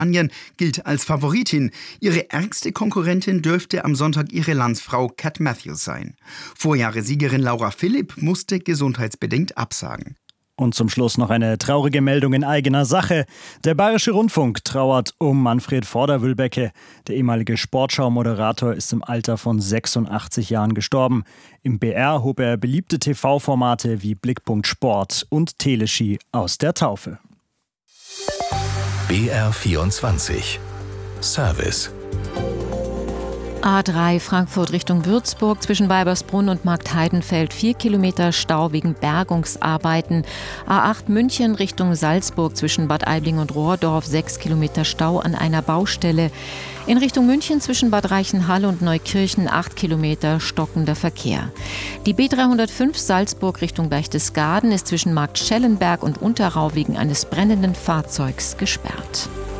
Großbritannien gilt als Favoritin. Ihre ärgste Konkurrentin dürfte am Sonntag ihre Landsfrau Cat Matthews sein. Vorjahressiegerin Laura Philipp musste gesundheitsbedingt absagen. Und zum Schluss noch eine traurige Meldung in eigener Sache. Der Bayerische Rundfunk trauert um Manfred Vorderwülbecke. Der ehemalige Sportschau-Moderator ist im Alter von 86 Jahren gestorben. Im BR hob er beliebte TV-Formate wie Blickpunkt Sport und Teleski aus der Taufe. BR24 Service. A3 Frankfurt Richtung Würzburg zwischen Weibersbrunn und Marktheidenfeld 4 Kilometer Stau wegen Bergungsarbeiten. A8 München Richtung Salzburg zwischen Bad Aibling und Rohrdorf 6 Kilometer Stau an einer Baustelle. In Richtung München zwischen Bad Reichenhall und Neukirchen 8 Kilometer stockender Verkehr. Die B305 Salzburg Richtung Berchtesgaden ist zwischen Marktschellenberg und Unterrau wegen eines brennenden Fahrzeugs gesperrt.